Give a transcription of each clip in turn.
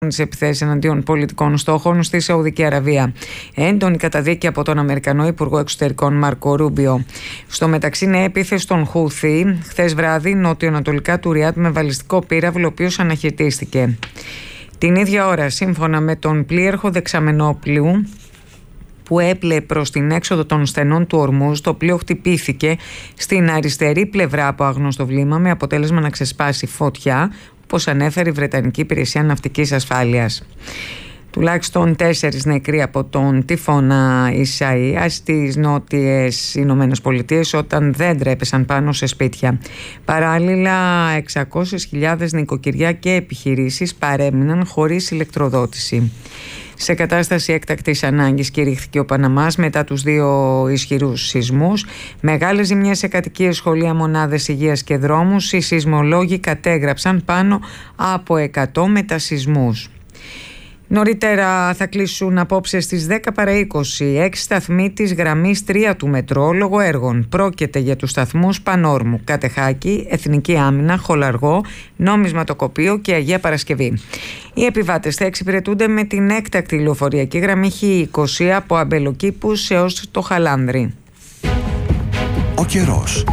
τις επιθέσεις εναντίον πολιτικών στόχων στη Σαουδική Αραβία. Έντονη καταδίκη από τον Αμερικανό Υπουργό Εξωτερικών Μάρκο Ρούμπιο. Στο μεταξύ, νέα επίθεση των Χούθι χθες βράδυ νοτιοανατολικά του Ριάντ με βαλιστικό πύραυλο, ο οποίος αναχαιτίστηκε. Την ίδια ώρα, σύμφωνα με τον πλοίαρχο δεξαμενόπλου που έπλεε προς την έξοδο των στενών του Ορμούζ, το πλοίο χτυπήθηκε στην αριστερή πλευρά από άγνωστο βλήμα με αποτέλεσμα να ξεσπάσει φωτιά, όπως ανέφερε η Βρετανική Υπηρεσία Ναυτικής Ασφάλειας. Τουλάχιστον 4 νεκροί από τον τυφώνα Ισαΐα στις νότιες Ηνωμένες Πολιτείες όταν δέντρα έπεσαν πάνω σε σπίτια. Παράλληλα, 600.000 νοικοκυριά και επιχειρήσεις παρέμειναν χωρίς ηλεκτροδότηση. Σε κατάσταση έκτακτης ανάγκης κηρύχθηκε ο Παναμάς μετά τους 2 ισχυρούς σεισμούς. Μεγάλες ζημιές σε κατοικίες, σχολεία, μονάδες υγείας και δρόμους. Οι σεισμολόγοι κατέγραψαν πάνω από 100 μετασεισμούς. Νωρίτερα θα κλείσουν απόψε στις 10 παρά 20 6 σταθμοί της γραμμής 3 του μετρό λόγω έργων. Πρόκειται για τους σταθμούς Πανόρμου, Κατεχάκη, Εθνική Άμυνα, Χολαργό, Νόμισματοκοπείο και Αγία Παρασκευή. Οι επιβάτες θα εξυπηρετούνται με την έκτακτη λεωφορειακή γραμμή Χ20 από Αμπελοκήπους έως το Χαλάνδρι. Ο καιρός.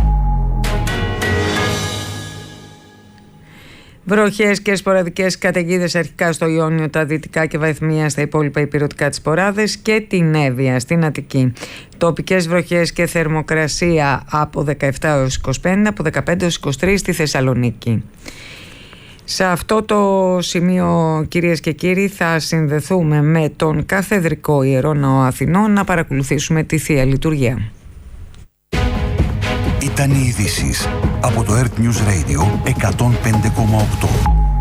Βροχές και σποραδικές καταιγίδες αρχικά στο Ιόνιο, τα δυτικά και Βαϊθμία στα υπόλοιπα ηπειρωτικά της Ποράδες και την Εύβοια στην Αττική. Τοπικές βροχές και θερμοκρασία από 17 έως 25, από 15 έως 23 στη Θεσσαλονίκη. Σε αυτό το σημείο, κυρίες και κύριοι, θα συνδεθούμε με τον Καθεδρικό Ιερό Ναό Αθηνών να παρακολουθήσουμε τη Θεία Λειτουργία. Ήταν οι ειδήσεις από το Earth News Radio 105,8.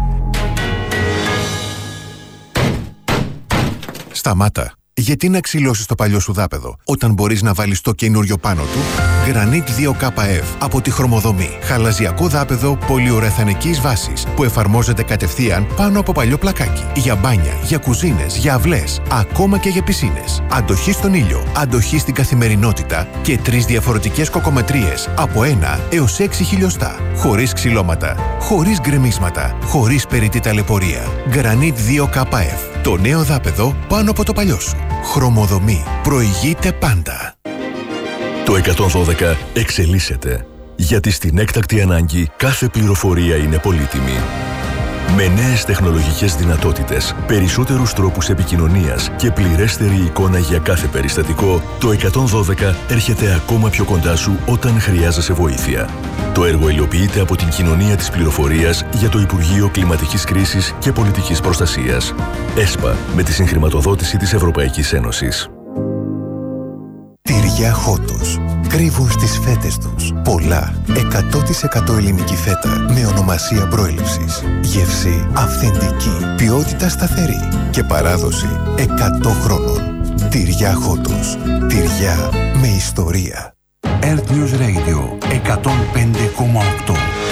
Σταμάτα. Γιατί να ξυλώσεις το παλιό σου δάπεδο όταν μπορείς να βάλεις το καινούριο πάνω του? Granit 2KF από τη Χρωμοδομή. Χαλαζιακό δάπεδο πολυουρεθανικής βάσης που εφαρμόζεται κατευθείαν πάνω από παλιό πλακάκι. Για μπάνια, για κουζίνες, για αυλές, ακόμα και για πισίνες. Αντοχή στον ήλιο, αντοχή στην καθημερινότητα και 3 διαφορετικές κοκομετρίες από 1 έως 6 χιλιοστά. Χωρίς ξυλώματα, χωρίς γκρεμίσματα, χωρίς περιττή ταλαιπωρία. Granit 2KF. Το νέο δάπεδο πάνω από το παλιό σου. Χρωμοδομή. Προηγείται πάντα. Το 112 εξελίσσεται. Γιατί στην έκτακτη ανάγκη κάθε πληροφορία είναι πολύτιμη. Με νέες τεχνολογικές δυνατότητες, περισσότερους τρόπους επικοινωνίας και πληρέστερη εικόνα για κάθε περιστατικό, το 112 έρχεται ακόμα πιο κοντά σου όταν χρειάζεσαι βοήθεια. Το έργο υλοποιείται από την Κοινωνία της Πληροφορίας για το Υπουργείο Κλιματικής Κρίσης και Πολιτικής Προστασίας. ΕΣΠΑ, με τη συγχρηματοδότηση της Ευρωπαϊκής Ένωσης. Τυριά Χότος. Κρύβουν στις φέτες τους πολλά 100% ελληνική φέτα με ονομασία προέλευσης. Γεύση αυθεντική, ποιότητα σταθερή και παράδοση 100 χρόνων. Τυριά Χότος. Τυριά με ιστορία. Earth News Radio 105,8.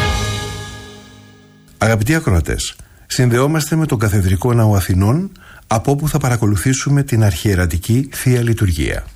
Αγαπητοί ακροατές, συνδεόμαστε με τον Καθεδρικό Ναό Αθηνών, από όπου θα παρακολουθήσουμε την αρχιερατική Θεία Λειτουργία.